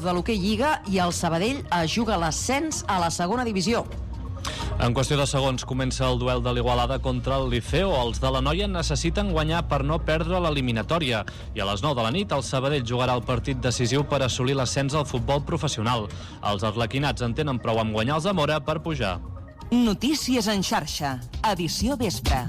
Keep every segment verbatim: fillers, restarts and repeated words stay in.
de l'hoquei Lliga i el Sabadell es juga l'ascens a la segona divisió. En qüestió de segons comença el duel de l'Igualada contra el Liceo. Els de l'Anoia necessiten guanyar per no perdre l'eliminatòria. I a les nou de la nit el Sabadell jugarà el partit decisiu per assolir l'ascens al futbol professional. Els arlequinats en tenen prou amb guanyar el Zamora per pujar. Notícies en xarxa, edició vespre.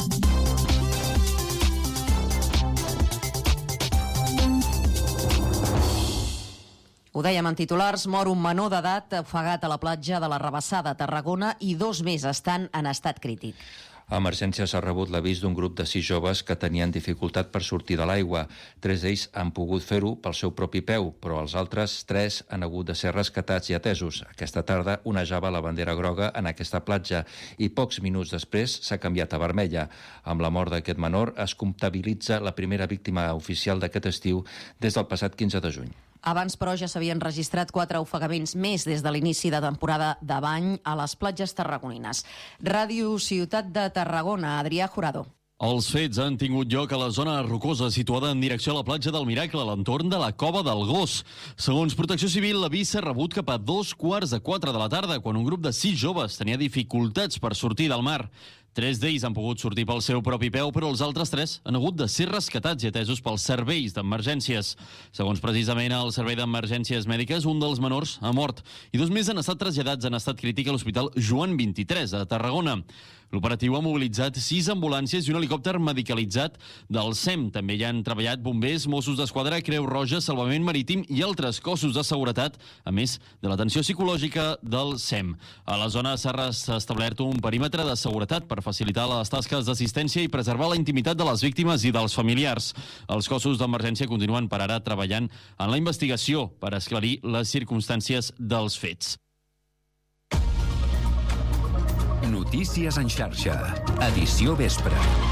Ho dèiem en titulars, mor un menor d'edat ofegat a la platja de la Rabassada, Tarragona, i dos més estan en estat crític. A Emergències ha rebut l'avís d'un grup de sis joves que tenien dificultat per sortir de l'aigua. Tres d'ells han pogut fer-ho pel seu propi peu, però els altres tres han hagut de ser rescatats i atesos. Aquesta tarda onejava la bandera groga en aquesta platja i pocs minuts després s'ha canviat a vermella. Amb la mort d'aquest menor es comptabilitza la primera víctima oficial d'aquest estiu des del passat quinze de juny. Abans, però, ja s'havien registrat quatre ofegaments més des de l'inici de temporada de bany a les platges tarragonines. Ràdio Ciutat de Tarragona, Adrià Jurado. Els fets han tingut lloc a la zona rocosa situada en direcció a la platja del Miracle, a l'entorn de la Cova del Gos. Segons Protecció Civil, l'avís s'ha rebut cap a dos quarts de quatre de la tarda, quan un grup de sis joves tenia dificultats per sortir del mar. Tres d'ells han pogut sortir pel seu propi peu, però els altres tres han hagut de ser rescatats i atesos pels serveis d'emergències. Segons precisament el Servei d'Emergències Mèdiques, un dels menors ha mort i dos més han estat traslladats en estat crític a l'Hospital Joan vint-i-tres, a Tarragona. L'operatiu ha mobilitzat sis ambulàncies i un helicòpter medicalitzat del S E M. També hi han treballat bombers, Mossos d'Esquadra, Creu Roja, Salvament Marítim i altres cossos de seguretat, a més de l'atenció psicològica del S E M. A la zona s'ha establert un perímetre de seguretat per facilitar les tasques d'assistència i preservar la intimitat de les víctimes i dels familiars. Els cossos d'emergència continuen per ara treballant en la investigació per esclarir les circumstàncies dels fets. Notícies en xarxa, edició vespre.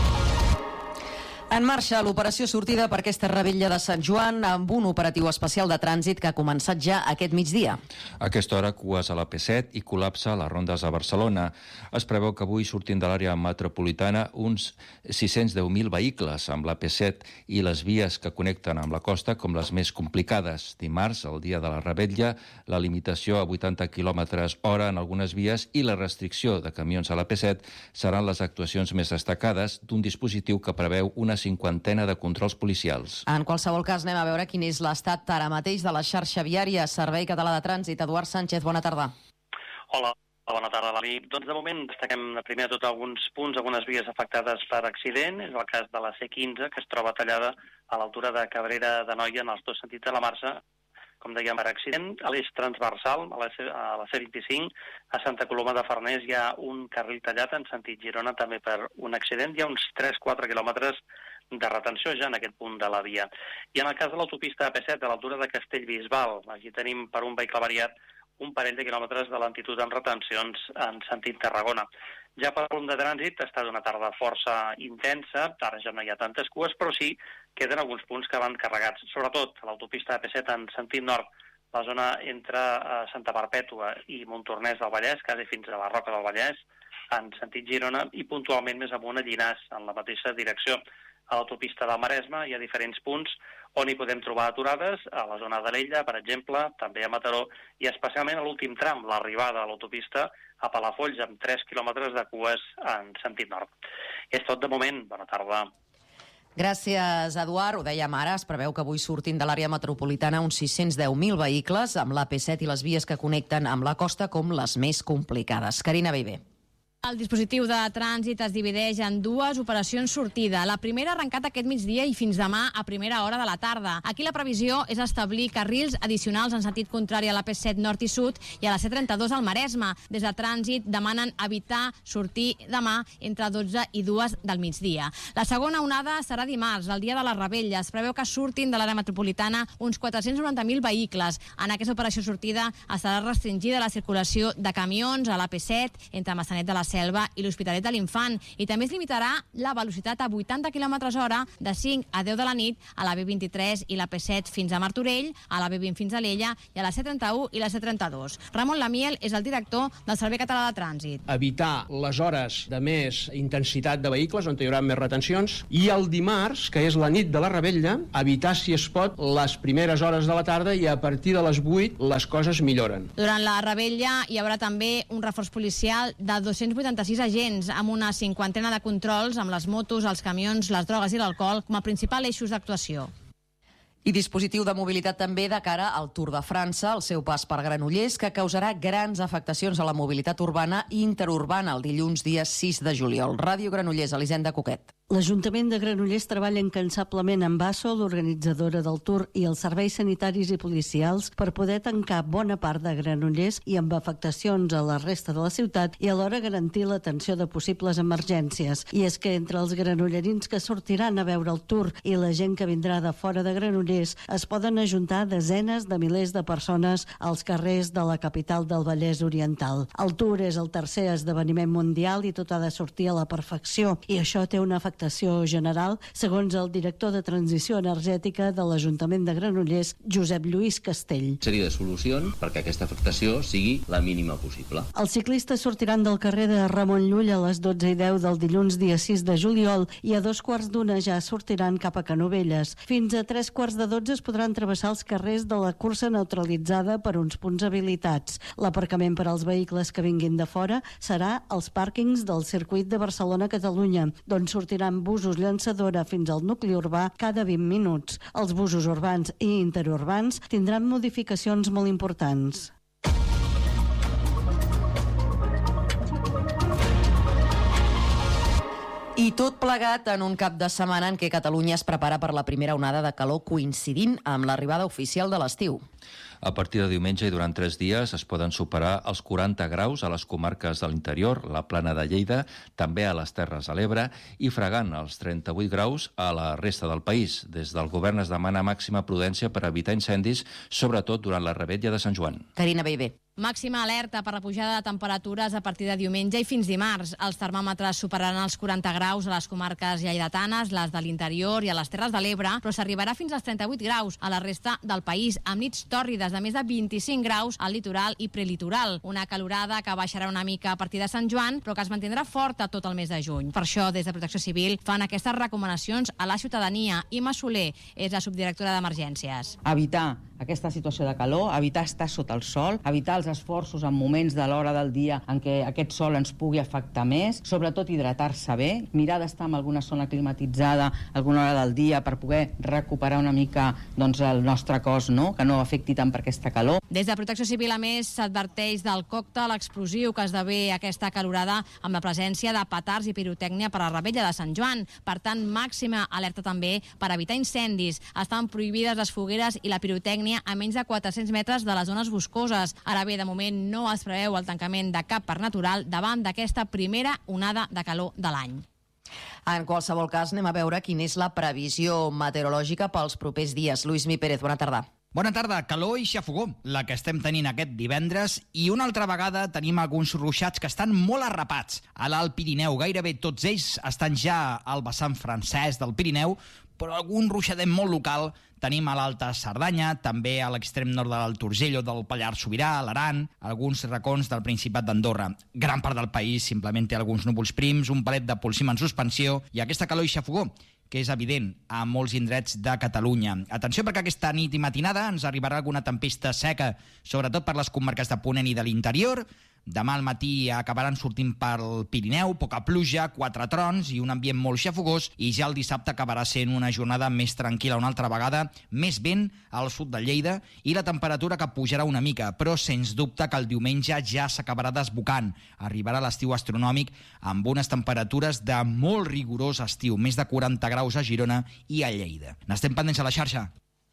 En marxa l'operació sortida per aquesta revetlla de Sant Joan amb un operatiu especial de trànsit que ha començat ja aquest migdia. A aquesta hora, cues a la P set i col·lapse a les rondes a Barcelona. Es preveu que avui surtin de l'àrea metropolitana uns sis-cents deu mil vehicles amb la P set i les vies que connecten amb la costa com les més complicades. Dimarts, el dia de la revetlla, la limitació a vuitanta quilòmetres hora en algunes vies i la restricció de camions a la P set seran les actuacions més destacades d'un dispositiu que preveu una cinquantena de controls policials. En qualsevol cas, anem a veure quin és l'estat ara mateix de la xarxa viària. Servei Català de Trànsit. Eduard Sánchez, bona tarda. Hola, bona tarda, Lali. Doncs de moment destaquem primer tot alguns punts, algunes vies afectades per accident. És el cas de la C quinze, que es troba tallada a l'altura de Cabrera d'Anoia en els dos sentits de la marxa, com dèiem, per accident. A l'eix transversal, a la C, a la C vint-i-cinc, a Santa Coloma de Farners hi ha un carril tallat en sentit Girona, també per un accident. Hi ha uns tres quatre quilòmetres de retenció ja en aquest punt de la via. I en el cas de l'autopista A P set, a l'altura de Castellbisbal, aquí tenim per un vehicle variat un parell de quilòmetres de lentitud en retencions en sentit Tarragona. Ja per volum de trànsit ha estat una tarda força intensa, ara ja no hi ha tantes cues, però sí queden alguns punts que van carregats, sobretot a l'autopista A P set en sentit nord, la zona entre Santa Perpètua i Montornès del Vallès, quasi fins a la Roca del Vallès, en sentit Girona, i puntualment més amunt a Llinars, en la mateixa direcció. A l'autopista del Maresme hi ha diferents punts on hi podem trobar aturades, a la zona de l'Ella, per exemple, també a Mataró, i especialment a l'últim tram, l'arribada a l'autopista a Palafolls, amb tres quilòmetres de cues en sentit nord. És tot de moment. Bona tarda. Gràcies, Eduard. Ho dèiem ara, es preveu que avui surtin de l'àrea metropolitana uns sis-cents deu mil vehicles amb l'A P set i les vies que connecten amb la costa com les més complicades. Carina Viver. El dispositiu de trànsit es divideix en dues operacions sortida. La primera ha arrencat aquest migdia i fins demà a primera hora de la tarda. Aquí la previsió és establir carrils addicionals en sentit contrari a la P set nord i sud i a la C trenta-dos al Maresme. Des de trànsit demanen evitar sortir demà entre dotze i dues del migdia. La segona onada serà dimarts, el dia de la revetlla. Es preveu que surtin de l'àrea metropolitana uns quatre-cents noranta mil vehicles. En aquesta operació sortida estarà restringida la circulació de camions a la P set entre Massanet de la Selva Selva i l'Hospitalet de l'Infant. I també es limitarà la velocitat a vuitanta quilòmetres hora de cinc a deu de la nit a la B vint-i-tres i la P set fins a Martorell, a la B vint fins a Alella i a la C trenta-u i la C trenta-dos. Ramon Lamiel és el director del Servei Català de Trànsit. Evitar les hores de més intensitat de vehicles, on hi haurà més retencions, i el dimarts, que és la nit de la Revetlla, evitar, si es pot, les primeres hores de la tarda i a partir de les vuit les coses milloren. Durant la Revetlla hi haurà també un reforç policial de dos-cents vuitanta-sis agents amb una cinquantena de controls amb les motos, els camions, les drogues i l'alcohol com a principal eixos d'actuació. I dispositiu de mobilitat també de cara al Tour de França, el seu pas per Granollers, que causarà grans afectacions a la mobilitat urbana i interurbana el dilluns dia sis de juliol. Ràdio Granollers, Elisenda Coquet. L'Ajuntament de Granollers treballa incansablement amb ASO, l'organitzadora del Tour, i els serveis sanitaris i policials per poder tancar bona part de Granollers i amb afectacions a la resta de la ciutat i alhora garantir l'atenció de possibles emergències. I és que entre els granollerins que sortiran a veure el Tour i la gent que vindrà de fora de Granollers es poden ajuntar desenes de milers de persones als carrers de la capital del Vallès Oriental. El Tour és el tercer esdeveniment mundial i tot ha de sortir a la perfecció, i això té una afectació general, segons el director de Transició Energètica de l'Ajuntament de Granollers, Josep Lluís Castell. Sèrie de solucions perquè aquesta afectació sigui la mínima possible. Els ciclistes sortiran del carrer de Ramon Llull a les dotze i deu del dilluns dia sis de juliol i a dos quarts d'una ja sortiran cap a Canovelles. Fins a tres quarts de dotze es podran travessar els carrers de la cursa neutralitzada per uns punts habilitats. L'aparcament per als vehicles que vinguin de fora serà als pàrquings del circuit de Barcelona-Catalunya, d'on sortiran busos llançadora fins al nucli urbà cada vint minuts. Els busos urbans i interurbans tindran modificacions molt importants. I tot plegat en un cap de setmana en què Catalunya es prepara per la primera onada de calor coincidint amb l'arribada oficial de l'estiu. A partir de diumenge i durant tres dies es poden superar els quaranta graus a les comarques de l'interior, la Plana de Lleida, també a les Terres de l'Ebre, i fregant els trenta-vuit graus a la resta del país. Des del govern es demana màxima prudència per evitar incendis, sobretot durant la Revetlla de Sant Joan. Carina Bellver. Màxima alerta per la pujada de temperatures a partir de diumenge i fins dimarts. Els termòmetres superaran els quaranta graus a les comarques lleidatanes, les de l'interior i a les Terres de l'Ebre, però s'arribarà fins als trenta-vuit graus a la resta del país, amb nits tòrrides de més de vint-i-cinc graus al litoral i prelitoral. Una calorada que baixarà una mica a partir de Sant Joan, però que es mantindrà forta tot el mes de juny. Per això, des de Protecció Civil, fan aquestes recomanacions a la ciutadania. Imma Soler és la subdirectora d'Emergències. Evitar aquesta situació de calor, evitar estar sota el sol, evitar els esforços en moments de l'hora del dia en què aquest sol ens pugui afectar més, sobretot hidratar-se bé, mirar d'estar en alguna zona climatitzada alguna hora del dia per poder recuperar una mica doncs, el nostre cos, no? Que no afecti tant per aquesta calor. Des de Protecció Civil, a més, s'adverteix del còctel explosiu que esdevé aquesta calorada amb la presència de petards i pirotècnia per a la Revetlla de Sant Joan. Per tant, màxima alerta també per evitar incendis. Estan prohibides les fogueres i la pirotècnia a menys de quatre-cents metres de les zones boscoses. Ara bé, de moment no es preveu el tancament de cap parc natural davant d'aquesta primera onada de calor de l'any. En qualsevol cas, anem a veure quina és la previsió meteorològica pels propers dies. Lluís Mi Pérez, bona tarda. Bona tarda. Calor i xafogó, la que estem tenint aquest divendres, i una altra vegada tenim alguns ruixats que estan molt arrapats. A l'Alt Pirineu, gairebé tots ells estan ja al vessant francès del Pirineu, però algun ruixadet molt local tenim a l'Alta Cerdanya, també a l'extrem nord de l'Alt Urgell o del Pallars Sobirà, a l'Aran, alguns racons del Principat d'Andorra. Gran part del país simplement té alguns núvols prims, un palet de polsim en suspensió i aquesta calor i xafogó, que és evident a molts indrets de Catalunya. Atenció, perquè aquesta nit i matinada ens arribarà alguna tempesta seca, sobretot per les comarques de Ponent i de l'interior. Demà al matí acabaran sortint pel Pirineu, poca pluja, quatre trons i un ambient molt xafogós, i ja el dissabte acabarà sent una jornada més tranquil·la una altra vegada, més vent al sud de Lleida i la temperatura que pujarà una mica, però sens dubte que el diumenge ja s'acabarà desbocant. Arribarà l'estiu astronòmic amb unes temperatures de molt rigorós estiu, més de quaranta graus a Girona i a Lleida. N'estem pendents a la xarxa.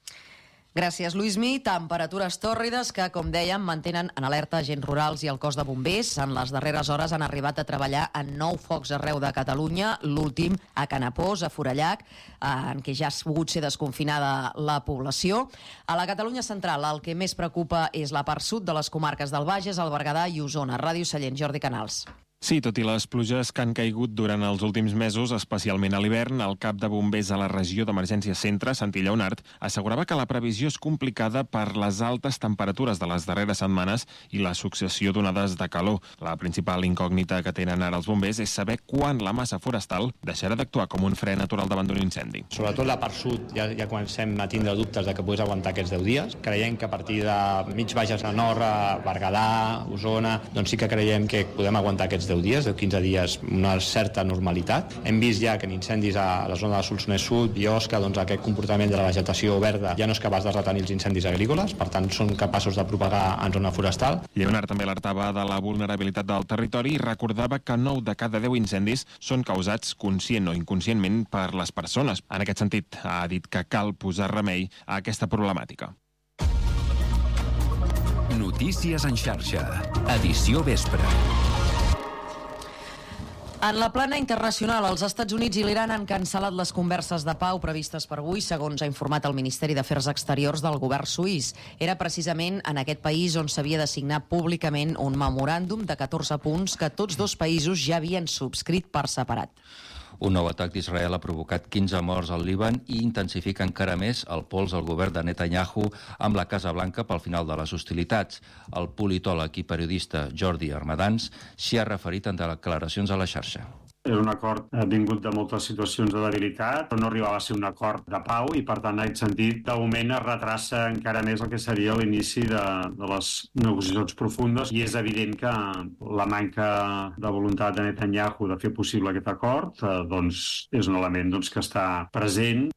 Gràcies, Lluís Mi. Temperatures tòrrides que, com dèiem, mantenen en alerta agents rurals i el cos de bombers. En les darreres hores han arribat a treballar en nou focs arreu de Catalunya, l'últim a Canapós, a Forallac, en què ja ha pogut ser desconfinada la població. A la Catalunya central, el que més preocupa és la part sud de les comarques del Bages, el Berguedà i Osona. Ràdio Sallent, Jordi Canals. Sí, tot i les pluges que han caigut durant els últims mesos, especialment a l'hivern, el cap de bombers a la regió d'emergència centre, Santi Lleonart, assegurava que la previsió és complicada per les altes temperatures de les darreres setmanes i la successió d'onades de calor. La principal incògnita que tenen ara els bombers és saber quan la massa forestal deixarà d'actuar com un fre natural davant d'un incendi. Sobretot la part sud ja, ja comencem a tindre dubtes de que pogués aguantar aquests deu dies. Creiem que a partir de mig baixes a Norra, Berguedà, Osona, doncs sí que creiem que podem aguantar aquests deu dies, de quinze dies, una certa normalitat. Hem vist ja que en incendis a la zona del Solsonès Sud, Biosca, doncs aquest comportament de la vegetació verda ja no és capaç de retenir els incendis agrícoles, per tant són capaços de propagar en zona forestal. Lleonard també alertava de la vulnerabilitat del territori i recordava que nou de cada deu incendis són causats conscient o inconscientment per les persones. En aquest sentit, ha dit que cal posar remei a aquesta problemàtica. Notícies en xarxa. Edició vespre. En la plana internacional, els Estats Units i l'Iran han cancel·lat les converses de pau previstes per avui, segons ha informat el Ministeri d'Afers Exteriors del govern suís. Era precisament en aquest país on s'havia de signar públicament un memoràndum de catorze punts que tots dos països ja havien subscrit per separat. Un nou atac d'Israel ha provocat quinze morts al Líban i intensifica encara més el pols al govern de Netanyahu amb la Casa Blanca pel final de les hostilitats. El politòleg i periodista Jordi Armadans s'hi ha referit en declaracions a la xarxa. És un acord vingut de moltes situacions de debilitat, però no arribava a ser un acord de pau i, per tant, en aquest sentit, de moment es retrassa encara més el que seria l'inici de, de les negociacions profundes i és evident que la manca de voluntat de Netanyahu de fer possible aquest acord eh, doncs és un element doncs, que està present.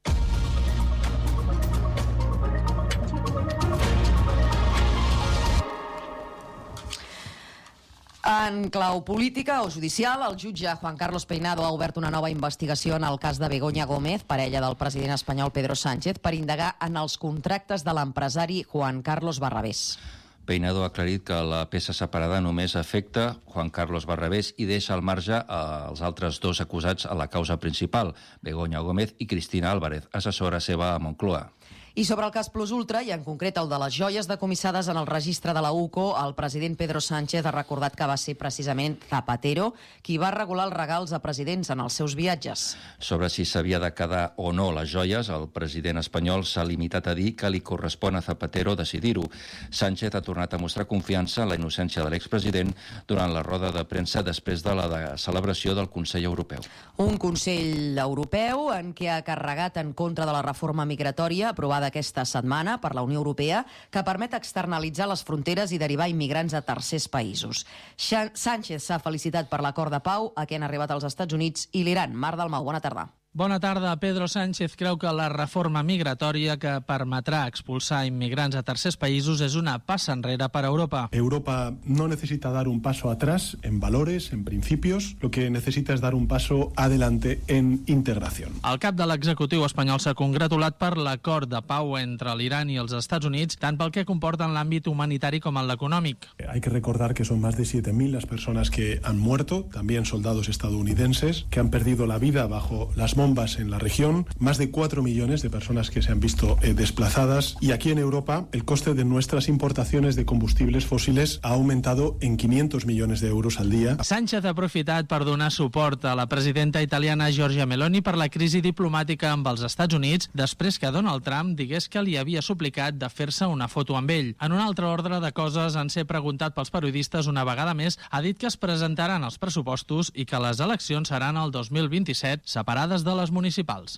En clau política o judicial, el jutge Juan Carlos Peinado ha obert una nova investigació en el cas de Begoña Gómez, parella del president espanyol Pedro Sánchez, per indagar en els contractes de l'empresari Juan Carlos Barrabés. Peinado ha aclarit que la peça separada només afecta Juan Carlos Barrabés i deixa al marge als altres dos acusats a la causa principal, Begoña Gómez i Cristina Álvarez, assessora seva a Moncloa. I sobre el cas Plus Ultra, i en concret el de les joies decomissades en el registre de la U C O, el president Pedro Sánchez ha recordat que va ser precisament Zapatero qui va regular els regals a presidents en els seus viatges. Sobre si s'havia de quedar o no les joies, el president espanyol s'ha limitat a dir que li correspon a Zapatero decidir-ho. Sánchez ha tornat a mostrar confiança en la innocència de l'expresident durant la roda de premsa després de la de celebració del Consell Europeu. Un Consell Europeu en què ha carregat en contra de la reforma migratòria aprovada d'aquesta setmana per la Unió Europea, que permet externalitzar les fronteres i derivar immigrants a tercers països. Sánchez s'ha felicitat per l'acord de pau a què han arribat els Estats Units i l'Iran. Mar Dalmau, bona tarda. Bona tarda. Pedro Sánchez creu que la reforma migratòria que permetrà expulsar immigrants a tercers països és una passa enrere per a Europa. Europa no necesita dar un paso atrás en valores, en principios. Lo que necesita es dar un paso adelante en integración. El cap de l'executiu espanyol s'ha congratulat per l'acord de pau entre l'Iran i els Estats Units, tant pel que comporta en l'àmbit humanitari com en l'econòmic. Hay que recordar que son más de siete mil las personas que han muerto, también soldados estadounidenses, que han perdido la vida bajo las bombas en la región, más de cuatro millones de personas que se han visto eh, desplazadas y aquí en Europa el coste de nuestras importaciones de combustibles fósiles ha aumentado en quinientos millones de euros al día. Sánchez ha aprofitat per donar suport a la presidenta italiana Giorgia Meloni per la crisi diplomàtica amb els Estats Units després que Donald Trump digués que li havia suplicat de fer-se una foto amb ell. En un altre ordre de coses, en ser preguntat pels periodistes una vegada més, ha dit que es presentaran els pressupostos i que les eleccions seran el dos mil vint-i-set, separades de les municipals.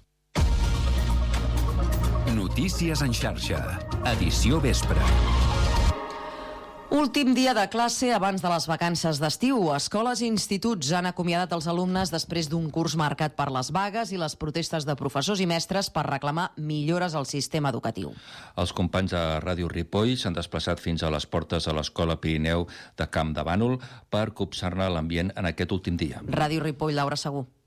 Notícies en xarxa. Edició vespre. Últim dia de classe abans de les vacances d'estiu. Escoles i instituts han acomiadat els alumnes després d'un curs marcat per les vagues i les protestes de professors i mestres per reclamar millores al sistema educatiu. Els companys de Ràdio Ripoll s'han desplaçat fins a les portes de l'Escola Pirineu de Camp de Bànol per copsar-ne l'ambient en aquest últim dia. Ràdio Ripoll, Laura Segú.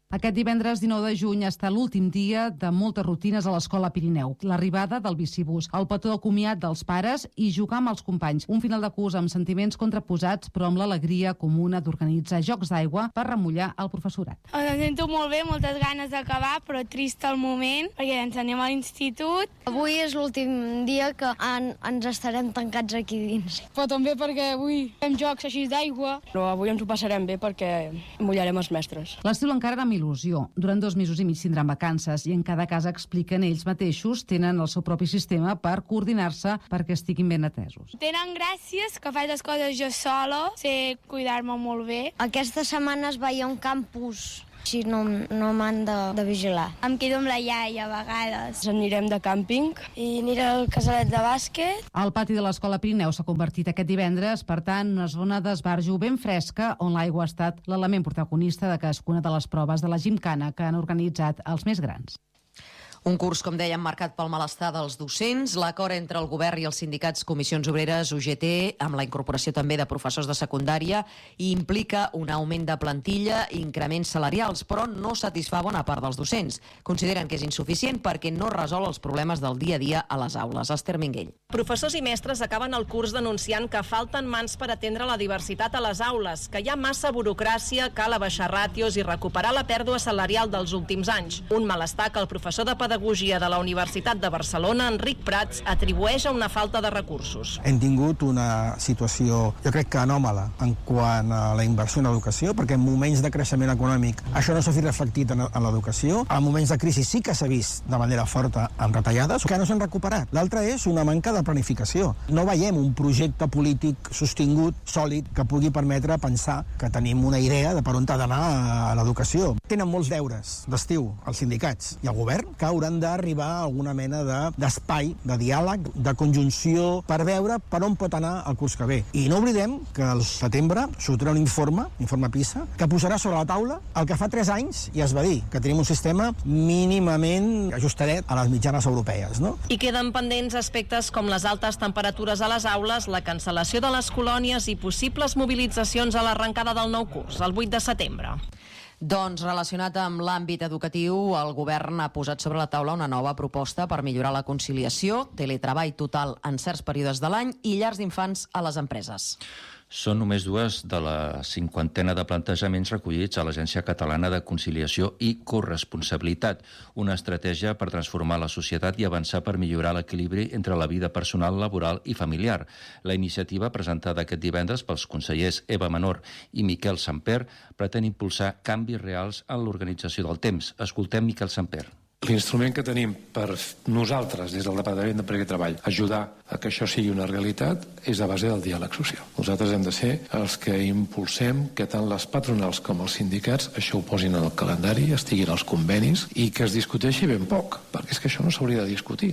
Aquest divendres dinou de juny ha estat l'últim dia de moltes rutines a l'Escola Pirineu. L'arribada del bicibús, el petó de comiat dels pares i jugar amb els companys. Un final de curs amb sentiments contraposats, però amb l'alegria comuna d'organitzar jocs d'aigua per remullar el professorat. Em sento molt bé, moltes ganes d'acabar, però trist al moment, perquè ens anem a l'institut. Avui és l'últim dia que en, ens estarem tancats aquí dins. Però també perquè avui fem jocs així d'aigua. Però avui ens ho passarem bé perquè mullarem els mestres. L'estiu encara era il·lusió. Durant dos mesos i mig tindran vacances i en cada casa expliquen ells mateixos, tenen el seu propi sistema per coordinar-se perquè estiguin ben atesos. Tenen gràcies que faig les coses jo sola, sé cuidar-me molt bé. Aquesta setmana es veia un campus, així no, no m'han de, de vigilar. Em quedo amb la iaia a vegades. Ens anirem de càmping i aniré al casalet de bàsquet. El pati de l'Escola Pirineu s'ha convertit aquest divendres, per tant, una zona d'esbarjo ben fresca on l'aigua ha estat l'element protagonista de cadascuna de les proves de la gimcana que han organitzat els més grans. Un curs, com dèiem, marcat pel malestar dels docents, l'acord entre el govern i els sindicats Comissions Obreres, U G T, amb la incorporació també de professors de secundària, i implica un augment de plantilla i increments salarials, però no satisfà bona part dels docents. Consideren que és insuficient perquè no resol els problemes del dia a dia a les aules. Esther Minguell. Professors i mestres acaben el curs denunciant que falten mans per atendre la diversitat a les aules, que hi ha massa burocràcia, cal abaixar ràtios i recuperar la pèrdua salarial dels últims anys. Un malestar que el professor de Pedagogia de la Universitat de Barcelona, Enric Prats, atribueix a una falta de recursos. Hem tingut una situació, jo crec que anòmala, en quant a la inversió en educació, perquè en moments de creixement econòmic això no s'ha vist reflectit en, en l'educació. En moments de crisi sí que s'ha vist de manera forta amb retallades, que no s'han recuperat. L'altre és una manca de planificació. No veiem un projecte polític sostingut, sòlid, que pugui permetre pensar que tenim una idea de per on ha d'anar a l'educació. Tenen molts deures d'estiu els sindicats i el govern, que hauran d'arribar a alguna mena d'espai, de, de diàleg, de conjunció, per veure per on pot anar el curs que ve. I no oblidem que al setembre sortirà un informe, informe PISA, que posarà sobre la taula el que fa tres anys i es va dir, que tenim un sistema mínimament ajustadet a les mitjanes europees, no? I queden pendents aspectes com les altes temperatures a les aules, la cancel·lació de les colònies i possibles mobilitzacions a l'arrencada del nou curs, el vuit de setembre. Doncs, relacionat amb l'àmbit educatiu, el govern ha posat sobre la taula una nova proposta per millorar la conciliació, teletreball total en certs períodes de l'any i llars d'infants a les empreses. Són només dues de la cinquantena de plantejaments recollits a l'Agència Catalana de Conciliació i Corresponsabilitat, una estratègia per transformar la societat i avançar per millorar l'equilibri entre la vida personal, laboral i familiar. La iniciativa, presentada aquest divendres pels consellers Eva Menor i Miquel Samper, pretén impulsar canvis reals en l'organització del temps. Escoltem Miquel Samper. L'instrument que tenim per nosaltres, des del Departament d'Empresa i Treball, ajudar a que això sigui una realitat és a base del diàleg social. Nosaltres hem de ser els que impulsem que tant les patronals com els sindicats això ho posin en el calendari, estiguin als convenis i que es discuteixi ben poc, perquè és que això no s'hauria de discutir.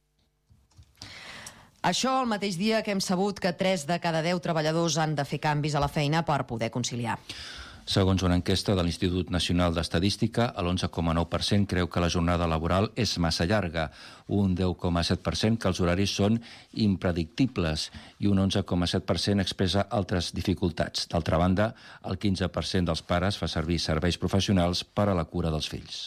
Això el mateix dia que hem sabut que tres de cada deu treballadors han de fer canvis a la feina per poder conciliar. Segons una enquesta de l'Institut Nacional d'Estadística, l'onze coma nou per cent creu que la jornada laboral és massa llarga, un deu coma set per cent que els horaris són impredictibles i un onze coma set per cent expressa altres dificultats. D'altra banda, el quinze per cent dels pares fa servir serveis professionals per a la cura dels fills.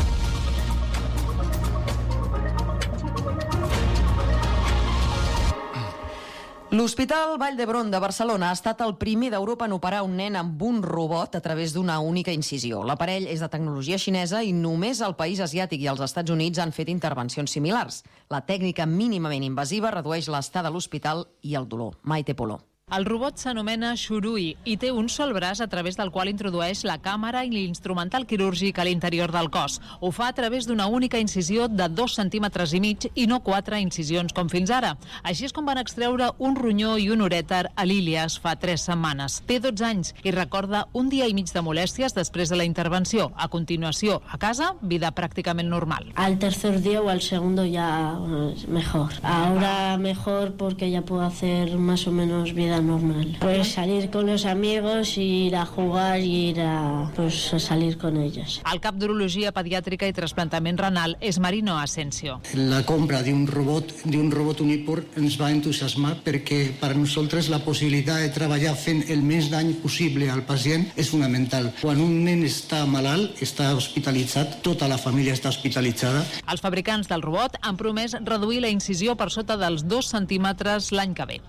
L'Hospital Vall d'Hebron de Barcelona ha estat el primer d'Europa en operar un nen amb un robot a través d'una única incisió. L'aparell és de tecnologia xinesa i només el país asiàtic i els Estats Units han fet intervencions similars. La tècnica mínimament invasiva redueix l'estada a l'hospital i el dolor. Maite Polo. El robot s'anomena Shurui i té un sol braç a través del qual introdueix la càmera i l'instrumental quirúrgic a l'interior del cos. Ho fa a través d'una única incisió de dos centímetres i mig i no quatre incisions com fins ara. Així és com van extreure un ronyó i un urèter a l'Ilias fa tres setmanes. Té dotze anys i recorda un dia i mig de molèsties després de la intervenció. A continuació, a casa, vida pràcticament normal. Al tercer día o al segundo ya mejor. Ahora mejor porque ya puedo hacer más o menos vida vida normal. Pues salir con los amigos, ir a jugar y ir a, pues, a salir con ellos. El cap d'Urologia Pediàtrica i Trasplantament Renal és Marino Asensio. La compra de un robot, de un robot Uniport ens va entusiasmar perquè per a nosaltres la possibilitat de treballar fent el més dany possible al pacient és fonamental. Quan un nen està malalt, està hospitalitzat, tota la família està hospitalitzada. Els fabricants del robot han promès reduir la incisió per sota dels dos centímetres l'any que ve.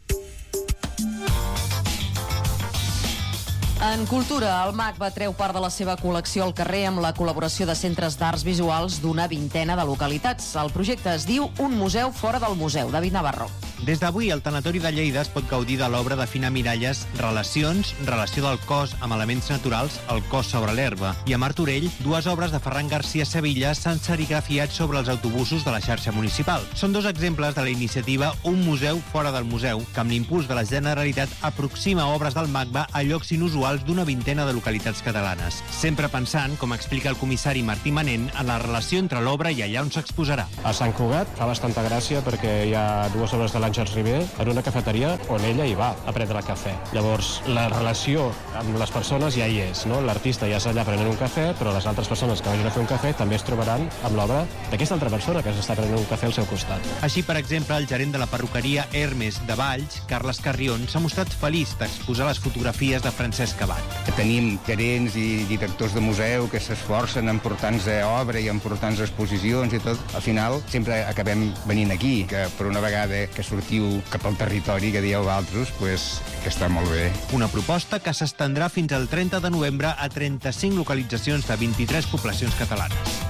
En cultura, el M A C va treu part de la seva col·lecció al carrer amb la col·laboració de centres d'arts visuals d'una vintena de localitats. El projecte es diu Un museu fora del museu. David Navarro. Des d'avui, el Tanatori de Lleida es pot gaudir de l'obra de Fina Miralles Relacions, relació del cos amb elements naturals, el cos sobre l'herba, i a Martorell, dues obres de Ferran García Sevilla s'han serigrafiat sobre els autobusos de la xarxa municipal. Són dos exemples de la iniciativa Un museu fora del museu, que amb l'impuls de la Generalitat aproxima obres del M A C B A a llocs inusuals d'una vintena de localitats catalanes. Sempre pensant, com explica el comissari Martí Manent, en la relació entre l'obra i allà on s'exposarà. A Sant Cugat fa bastanta gràcia perquè hi ha dues obres de l'Àngels Ribé en una cafeteria on ella hi va a prendre cafè. Llavors, la relació amb les persones ja hi és, no? L'artista ja és allà prenent un cafè, però les altres persones que vagin a fer un cafè també es trobaran amb l'obra d'aquesta altra persona que s'està prenent un cafè al seu costat. Així, per exemple, el gerent de la perruqueria Hermes de Valls, Carles Carrion, s'ha mostrat feliç d'exposar les fotografies de Francesc Abad. Que tenim gerents i directors de museu que s'esforcen en portar-nos obra i en portar-nos exposicions i tot. Al final, sempre acabem venint aquí, que per una vegada que sortiu cap al territori que dieu altres, pues, que està molt bé. Una proposta que s'estendrà fins al trenta de novembre a trenta-cinc localitzacions de vint-i-tres poblacions catalanes.